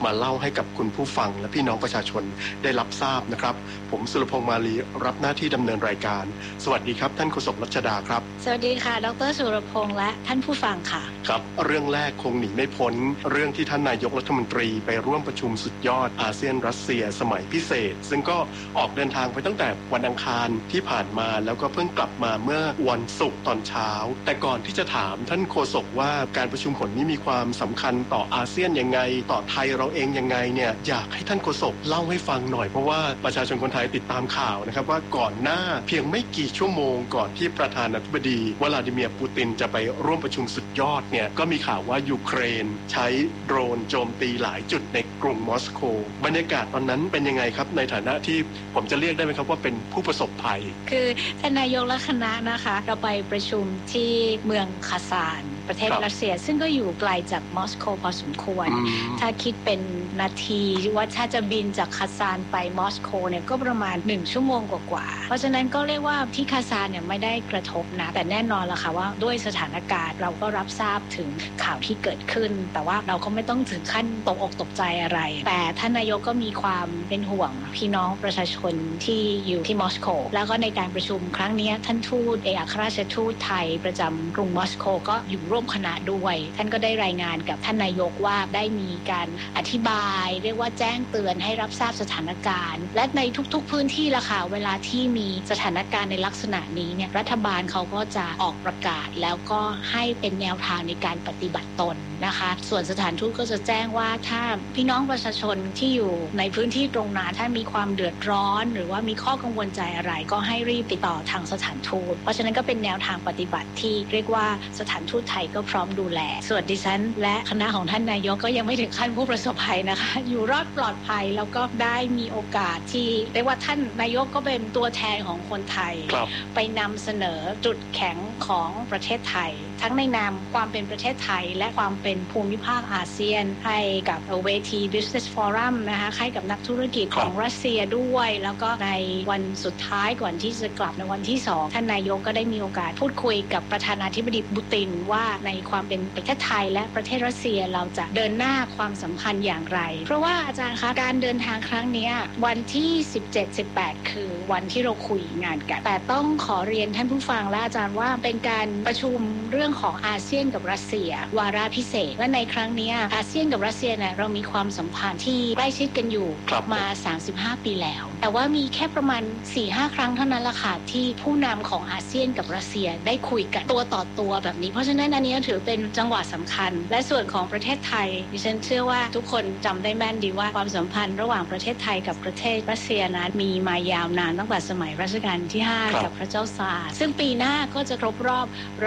มาเล่าให้กับคุณผู้ฟังและพี่น้องประชาชนได้รับทราบนะครับผมสุรพงษ์มาลีรับหน้าที่ดำเนินรายการสวัสดีครับท่านโฆษกรัชดาครับสวัสดีค่ะดร.สุรพงษ์และท่านผู้ฟังค่ะครับเรื่องแรกคงหนีไม่พ้นเรื่องที่ท่านนายกรัฐมนตรีไปร่วมประชุมสุดยอดอาเซียนรัสเซียสมัยพิเศษซึ่งก็ออกเดินทางไปตั้งแต่วันอังคารที่ผ่านมาแล้วก็เพิ่งกลับมาเมื่อวันศุกร์ตอนเช้าแต่ก่อนที่จะถามท่านโฆษกว่าการประชุมผลนี้มีความสำคัญต่ออาเซียนยังไงต่อไทยเราเองยังไงเนี่ยอยากให้ท่านโฆษกเล่าให้ฟังหน่อยเพราะว่าประชาชนคนไทยติดตามข่าวนะครับว่าก่อนหน้าเพียงไม่กี่ชั่วโมงก่อนที่ประธานาธิบดีวลาดิเมียร์ปูตินจะไปร่วมประชุมสุดยอดเนี่ยก็มีข่าวว่ายูเครนใช้โดรนโจมตีหลายจุดในกรุงมอสโกบรรยากาศตอนนั้นเป็นยังไงครับในฐานะที่ผมจะเรียกได้ไหมครับว่าเป็นผู้ประสบภัยคือท่านนายกและคณะนะคะเราไปประชุมที่เมืองคาซานประเทศรัสเซียซึ่งก็อยู่ไกลจากมอสโกพอสมควรถ้าคิดเป็นนาทีว่าถ้าจะบินจากคาซานไปมอสโกเนี่ยก็ประมาณ1ชั่วโมงกว่าๆเพราะฉะนั้นก็เรียกว่าที่คาซานเนี่ยไม่ได้กระทบนะแต่แน่นอนล่ะค่ะว่าด้วยสถานการณ์เราก็รับทราบถึงข่าวที่เกิดขึ้นแต่ว่าเราก็ไม่ต้องถึงขั้นตกอกตกใจอะไรแต่ท่านนายกก็มีความเป็นห่วงพี่น้องประชาชนที่อยู่ที่มอสโกแล้วก็ในการประชุมครั้งนี้ท่านทูตเอกอัครราชทูตไทยประจำกรุงมอสโกก็อยู่ร่วมคณะด้วยท่านก็ได้รายงานกับท่านนายกว่าได้มีการอธิบายเรียกว่าแจ้งเตือนให้รับทราบสถานการณ์และในทุกๆพื้นที่ละค่ะเวลาที่มีสถานการณ์ในลักษณะนี้เนี่ยรัฐบาลเขาก็จะออกประกาศแล้วก็ให้เป็นแนวทางในการปฏิบัติตนนะคะส่วนสถานทูตก็จะแจ้งว่าถ้าพี่น้องประชาชนที่อยู่ในพื้นที่ตรงนั้นถ้ามีความเดือดร้อนหรือว่ามีข้อกังวลใจอะไรก็ให้รีบติดต่อทางสถานทูตเพราะฉะนั้นก็เป็นแนวทางปฏิบัติที่เรียกว่าสถานทูตไทยก็พร้อมดูแลส่วนดิฉันและคณะของท่านนายกก็ยังไม่ถึงขั้นผู้ประสบภัยนะคะอยู่รอดปลอดภัยแล้วก็ได้มีโอกาสที่เรียกว่าท่านนายกก็เป็นตัวแทนของคนไทยไปนำเสนอจุดแข็งของประเทศไทยทั้งในนามความเป็นประเทศไทยและความเป็นภูมิภาคอาเซียนให้กับเวที Business Forum นะคะให้กับนักธุรกิจของรัสเซียด้วยแล้วก็ในวันสุดท้ายก่อนที่จะกลับในวันที่2ท่านนายกก็ได้มีโอกาสพูดคุยกับประธานาธิบดีปูตินว่าในความเป็นประเทศไทยและประเทศรัสเซียเราจะเดินหน้าความสัมพันธ์อย่างไรเพราะว่าอาจารย์คะการเดินทางครั้งนี้วันที่17-18คือวันที่เราคุยงานกันแต่ต้องขอเรียนท่านผู้ฟังและอาจารย์ว่าเป็นการประชุมเรื่องของอาเซียนกับรัสเซียวาระพิเศษและในครั้งนี้อาเซียนกับรัสเซียเนี่ยเรามีความสัมพันธ์ที่ใกล้ชิดกันอยู่มา35ปีแล้วแต่ว่ามีแค่ประมาณ 4-5 ครั้งเท่านั้นละค่ะที่ผู้นำของอาเซียนกับรัสเซียได้คุยกันตัวต่อตัวแบบนี้เพราะฉะนั้นอันนี้ถือเป็นจังหวะสำคัญและส่วนของประเทศไทยดิฉันเชื่อว่าทุกคนจำได้แม่นดีว่าความสัมพันธ์ระหว่างประเทศไทยกับประเทศรัสเซียนั้นมีมายาวนานตั้งแต่สมัยรัชกาลที่5กับพระเจ้าซาร์ซึ่งปีหน้าก็จะครบรอบ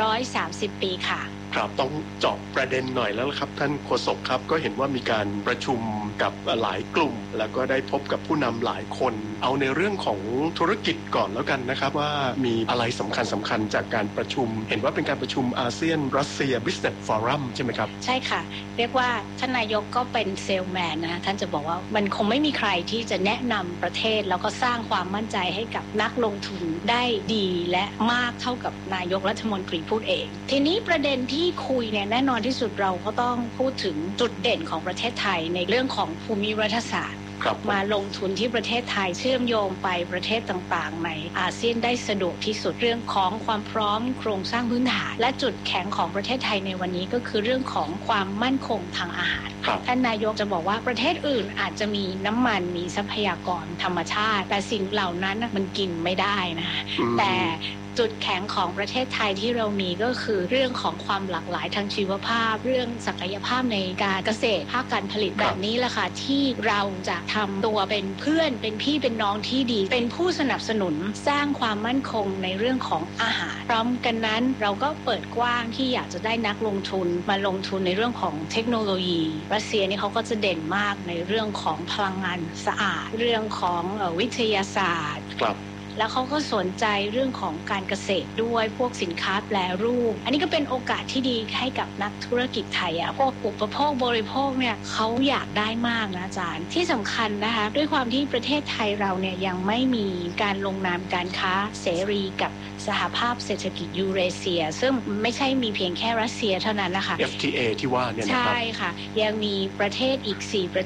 130ปีค่ะครับต้องเจาะประเด็นหน่อยแล้วครับท่านโฆษกครับก็เห็นว่ามีการประชุมกับหลายกลุ่มแล้วก็ได้พบกับผู้นำหลายคนเอาในเรื่องของธุรกิจก่อนแล้วกันนะครับว่ามีอะไรสำคัญจากการประชุมเห็นว่าเป็นการประชุมอาเซียนรัสเซีย Business Forum ใช่ไหมครับใช่ค่ะเรียกว่าท่านนายกก็เป็นเซลแมนนะท่านจะบอกว่ามันคงไม่มีใครที่จะแนะนำประเทศแล้วก็สร้างความมั่นใจให้กับนักลงทุนได้ดีและมากเท่ากับนายกรัฐมนตรีพูดเองทีนี้ประเด็นที่คุยเนี่ยแน่นอนที่สุดเราก็ต้องพูดถึงจุดเด่นของประเทศไทยในเรื่องของภูมิรัฐศาสตร์มาลงทุนที่ประเทศไทยเชื่อมโยงไปประเทศต่างๆในอาเซียนได้สะดวกที่สุดเรื่องของความพร้อมโครงสร้างพื้นฐานและจุดแข็งของประเทศไทยในวันนี้ก็คือเรื่องของความมั่นคงทางอาหารท่านนายกจะบอกว่าประเทศอื่นอาจจะมีน้ำมันมีทรัพยากรธรรมชาติแต่สิ่งเหล่านั้นมันกินไม่ได้นะแต่จุดแข็งของประเทศไทยที่เรามีก็คือเรื่องของความหลากหลายทางชีวภาพเรื่องศักยภาพในการเกษตรภาคการผลิตแบบนี้แหละค่ะที่เราจะทำตัวเป็นเพื่อนเป็นพี่เป็นน้องที่ดีเป็นผู้สนับสนุนสร้างความมั่นคงในเรื่องของอาหารพร้อมกันนั้นเราก็เปิดกว้างที่อยากจะได้นักลงทุนมาลงทุนในเรื่องของเทคโนโลยีรัสเซียนี่เขาก็จะเด่นมากในเรื่องของพลังงานสะอาดเรื่องของวิทยาศาสตร์แล้วเขาก็สนใจเรื่องของการเกษตรด้วยพวกสินค้าแปรรูปอันนี้ก็เป็นโอกาสที่ดีให้กับนักธุรกิจไทยพวกอุปโภคบริโภคเนี่ยเขาอยากได้มากนะอาจารย์ที่สำคัญนะคะด้วยความที่ประเทศไทยเราเนี่ยยังไม่มีการลงนามการค้าเสรีกับสหภาพเศรษฐกิจยูเรเซียซึ่งไม่ใช่มีเพียงแค่รัสเซียเท่านั้นนะคะ FTA ที่ว่าเนี่ยนะครับใช่ค่ะยังมีประเทศอีก4ประ